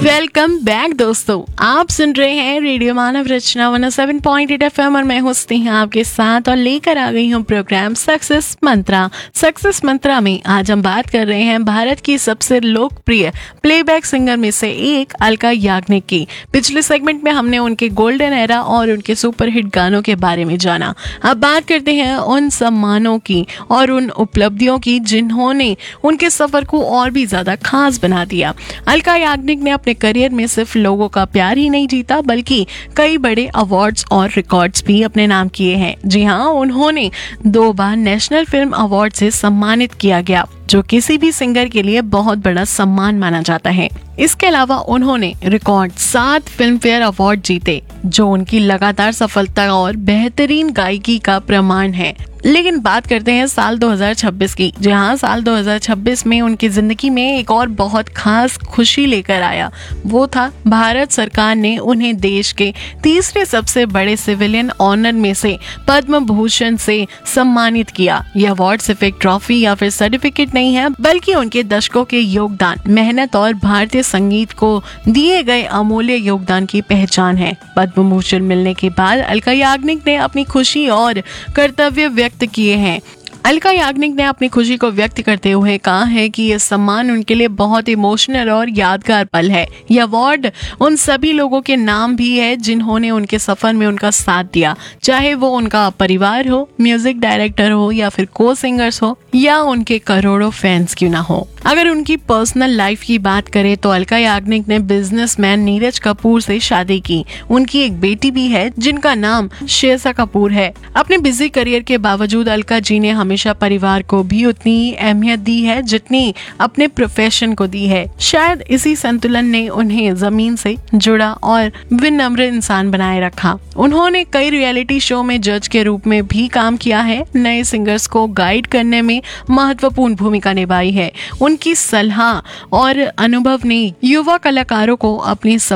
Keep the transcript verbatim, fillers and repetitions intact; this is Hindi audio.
वेलकम बैक दोस्तों, आप सुन रहे हैं रेडियो मानव रचना one O seven point eight F M और मैं हूँ आपके साथ और लेकर आ गई हूँ प्रोग्राम सक्सेस मंत्रा। सक्सेस मंत्रा में आज हम बात कर रहे हैं भारत की सबसे लोकप्रिय प्लेबैक सिंगर में से एक अलका याग्निक की। पिछले सेगमेंट में हमने उनके गोल्डन एरा और उनके सुपरहिट गानों के बारे में जाना। अब बात करते हैं उन सम्मानों की और उन उपलब्धियों की जिन्होंने उनके सफर को और भी ज्यादा खास बना दिया। अलका याग्निक ने अपने करियर में सिर्फ लोगों का प्यार ही नहीं जीता बल्कि कई बड़े अवार्ड्स और रिकॉर्ड्स भी अपने नाम किए हैं। जी हाँ, उन्होंने दो बार नेशनल फिल्म अवार्ड से सम्मानित किया गया, जो किसी भी सिंगर के लिए बहुत बड़ा सम्मान माना जाता है। इसके अलावा उन्होंने रिकॉर्ड सात फिल्म फेयर अवार्ड जीते, जो उनकी लगातार सफलता और बेहतरीन गायकी का प्रमाण है। लेकिन बात करते हैं साल दो हज़ार छब्बीस की। जहां साल दो हज़ार छब्बीस में उनकी जिंदगी में एक और बहुत खास खुशी लेकर आया। वो था भारत सरकार ने उन्हें देश के तीसरे सबसे बड़े सिविलियन ऑनर में से पद्म भूषण से सम्मानित किया। यह अवार्ड सिर्फ एक ट्रॉफी या फिर सर्टिफिकेट नहीं है, बल्कि उनके दशकों के योगदान, मेहनत और भारतीय संगीत को दिए गए अमूल्य योगदान की पहचान है। पद्म भूषण मिलने के बाद अलका याग्निक ने अपनी खुशी और कर्तव्य व्यक्त किए हैं। अलका याग्निक ने अपनी खुशी को व्यक्त करते हुए कहा है कि यह सम्मान उनके लिए बहुत इमोशनल और यादगार पल है। यह अवार्ड उन सभी लोगों के नाम भी है जिन्होंने उनके सफर में उनका साथ दिया, चाहे वो उनका परिवार हो, म्यूजिक डायरेक्टर हो या फिर को सिंगर्स हो या उनके करोड़ों फैंस क्यों ना हो। अगर उनकी पर्सनल लाइफ की बात करें तो अलका याग्निक ने बिजनेसमैन नीरज कपूर से शादी की। उनकी एक बेटी भी है जिनका नाम शेसा कपूर है। अपने बिजी करियर के बावजूद अलका जी ने हमेशा परिवार को भी उतनी ही अहमियत दी है जितनी अपने प्रोफेशन को दी है। शायद इसी संतुलन ने उन्हें जमीन से जुड़ा और विनम्र इंसान बनाए रखा। उन्होंने कई रियलिटी शो में जज के रूप में भी काम किया है। नए सिंगर्स को गाइड करने में महत्वपूर्ण भूमिका निभाई है। उनकी सलाह और अनुभव ने युवा कलाकारों को अपनी